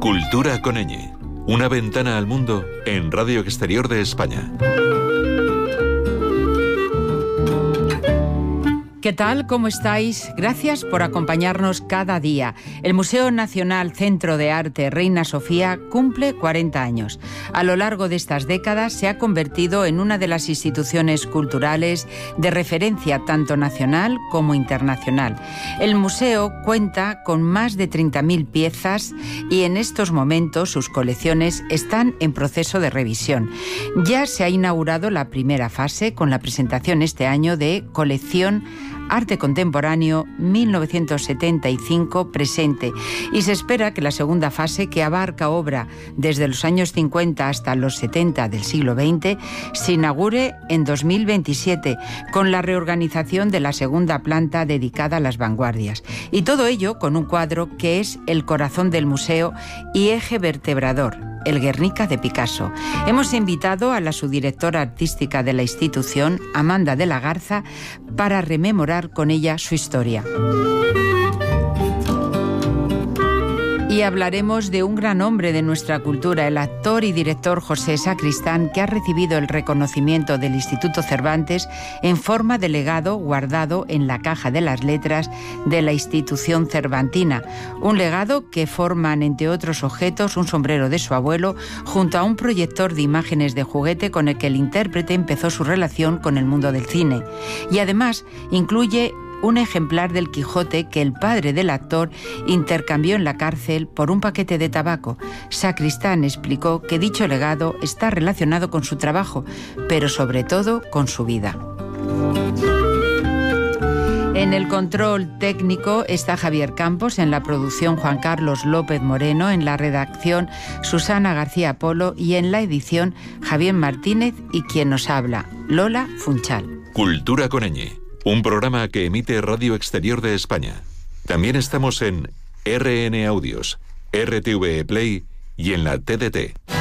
Cultura con ñ. Una ventana al mundo en Radio Exterior de España. ¿Qué tal? ¿Cómo estáis? Gracias por acompañarnos cada día. El Museo Nacional Centro de Arte Reina Sofía cumple 40 años. A lo largo de estas décadas se ha convertido en una de las instituciones culturales de referencia tanto nacional como internacional. El museo cuenta con más de 30.000 piezas y en estos momentos sus colecciones están en proceso de revisión. Ya se ha inaugurado la primera fase con la presentación este año de Colección Arte Contemporáneo 1975 presente, y se espera que la segunda fase, que abarca obra desde los años 50 hasta los 70 del siglo XX, se inaugure en 2027 con la reorganización de la segunda planta dedicada a las vanguardias. Y todo ello con un cuadro que es el corazón del museo y eje vertebrador, el Guernica de Picasso. Hemos invitado a la subdirectora artística de la institución, Amanda de la Garza, para rememorar con ella su historia. Y hablaremos de un gran hombre de nuestra cultura, el actor y director José Sacristán, que ha recibido el reconocimiento del Instituto Cervantes en forma de legado guardado en la caja de las letras de la institución cervantina. Un legado que forman, entre otros objetos, un sombrero de su abuelo junto a un proyector de imágenes de juguete con el que el intérprete empezó su relación con el mundo del cine. Y además incluye un ejemplar del Quijote que el padre del actor intercambió en la cárcel por un paquete de tabaco. Sacristán explicó que dicho legado está relacionado con su trabajo, pero sobre todo con su vida. En el control técnico está Javier Campos, en la producción Juan Carlos López Moreno, en la redacción Susana García Polo y en la edición Javier Martínez y quien nos habla, Lola Funchal. Cultura con ñ. Un programa que emite Radio Exterior de España. También estamos en RN Audios, RTV Play y en la TDT.